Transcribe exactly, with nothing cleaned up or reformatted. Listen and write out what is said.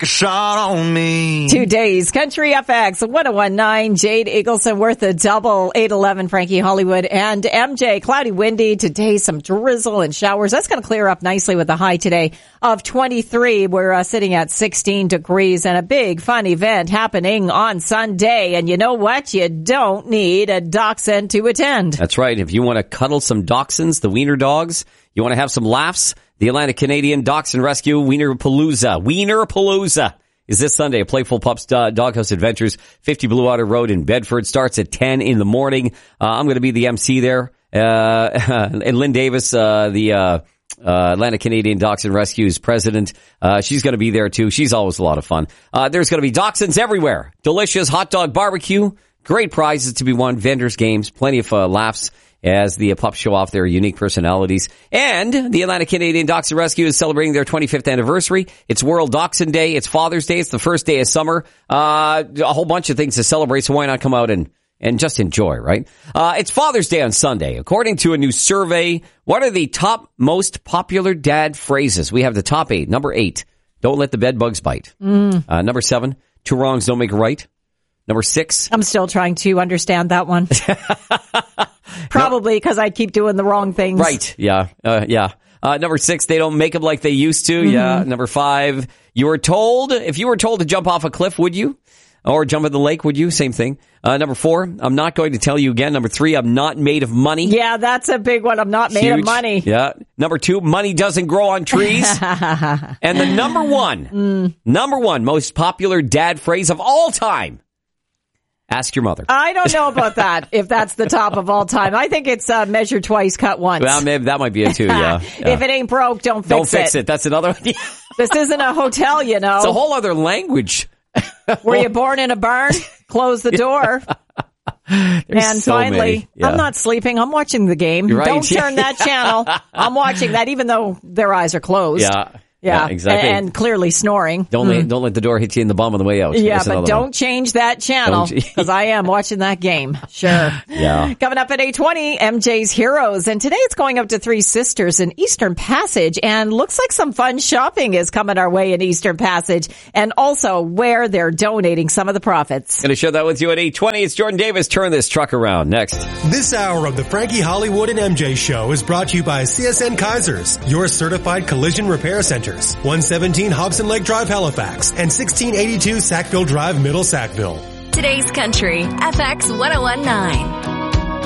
a shot on me. Today's Country F X one oh one point nine. Jade Eagleson worth a double. eight eleven Frankie Hollywood and M J. Cloudy, windy. Today some drizzle and showers. That's going to clear up nicely with a high today of twenty-three. We're uh, sitting at sixteen degrees and a big fun event happening on Sunday. And you know what? You don't need a dachshund to attend. That's right. If you want to cuddle some dachshunds, the wiener dogs, you want to have some laughs, the Atlantic Canadian Dachshund Rescue Wiener Palooza. Wiener Palooza is this Sunday. Playful Pups uh, Doghouse Adventures, fifty Blue Water Road in Bedford. Starts at ten in the morning. Uh, I'm going to be the M C there. Uh, and Lynn Davis, uh, the uh, uh, Atlantic Canadian Dachshund Rescue's president, uh, she's going to be there too. She's always a lot of fun. Uh, there's going to be dachshunds everywhere. Delicious hot dog barbecue. Great prizes to be won. Vendors, games, plenty of uh, laughs as the uh, pups show off their unique personalities. And the Atlantic Canadian Dachshund Rescue is celebrating their twenty-fifth anniversary. It's World Dachshund Day. It's Father's Day. It's the first day of summer. Uh, a whole bunch of things to celebrate, so why not come out and, and just enjoy, right? Uh, it's Father's Day on Sunday. According to a new survey, what are the top most popular dad phrases? We have the top eight. Number eight, don't let the bed bugs bite. Mm. Uh, number seven, two wrongs don't make a right. Number six. I'm still trying to understand that one. Probably because no. I keep doing the wrong things. Right. Yeah. Uh, yeah. Uh, number six, they don't make them like they used to. Mm-hmm. Yeah. Number five, you were told, if you were told to jump off a cliff, would you? Or jump in the lake, would you? Same thing. Uh, number four, I'm not going to tell you again. Number three, I'm not made of money. Yeah, that's a big one. I'm not made Huge. of money. Yeah. Number two, money doesn't grow on trees. And the number one, mm. number one most popular dad phrase of all time. Ask your mother. I don't know about that, if that's the top of all time. I think it's uh, measure twice, cut once. Well, maybe that might be it too, yeah. yeah. If it ain't broke, don't fix it. Don't fix it. it. That's another one. This isn't a hotel, you know. It's a whole other language. Were you born in a barn? Close the door. And so finally, yeah. I'm not sleeping. I'm watching the game. Right. Don't turn that channel. I'm watching that even though their eyes are closed. Yeah. Yeah, yeah, exactly. And, and clearly snoring. Don't mm. let, don't let the door hit you in the bum on the way out. Yeah, That's but don't one. change that channel because I am watching that game. Sure. Yeah. Coming up at eight twenty, M J's Heroes. And today it's going up to Three Sisters in Eastern Passage. And looks like some fun shopping is coming our way in Eastern Passage. And also where they're donating some of the profits. Going to share that with you at eight twenty. It's Jordan Davis. Turn this truck around. Next. This hour of the Frankie Hollywood and M J Show is brought to you by C S N Kaisers, your certified collision repair centers. one seventeen Hobson Lake Drive, Halifax, and sixteen eighty-two Sackville Drive, Middle Sackville. Today's Country, F X one oh one point nine.